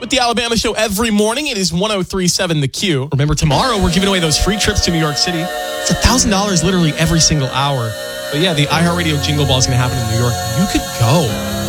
with the Alabama Show every morning. It is 103.7 The Q. Remember, tomorrow we're giving away those free trips to New York City. It's $1,000 literally every single hour. But yeah, the iHeartRadio Jingle Ball is going to happen in New York. You could go.